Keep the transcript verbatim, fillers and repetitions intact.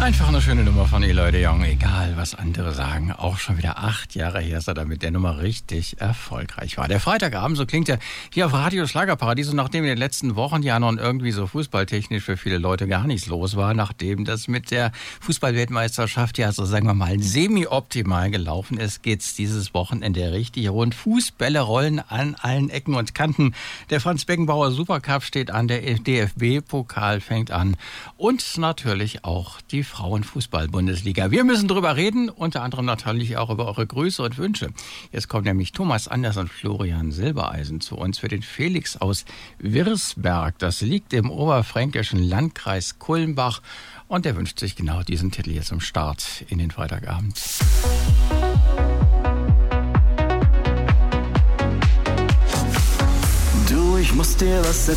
Einfach eine schöne Nummer von Eloy de Jong, egal was andere sagen. Auch schon wieder acht Jahre her ist er damit der Nummer richtig erfolgreich war. Der Freitagabend, so klingt er hier auf Radio Schlagerparadies. Und nachdem in den letzten Wochen ja noch irgendwie so fußballtechnisch für viele Leute gar nichts los war, nachdem das mit der Fußballweltmeisterschaft ja so, sagen wir mal, semi-optimal gelaufen ist, geht's dieses Wochenende richtig rund. Fußbälle rollen an allen Ecken und Kanten. Der Franz-Beckenbauer Supercup steht an, der D F B-Pokal fängt an und natürlich auch die Frauenfußball-Bundesliga. Wir müssen drüber reden, unter anderem natürlich auch über eure Grüße und Wünsche. Jetzt kommt nämlich Thomas Anders und Florian Silbereisen zu uns für den Felix aus Wirsberg. Das liegt im oberfränkischen Landkreis Kulmbach und der wünscht sich genau diesen Titel jetzt zum Start in den Freitagabend. Du, ich muss dir was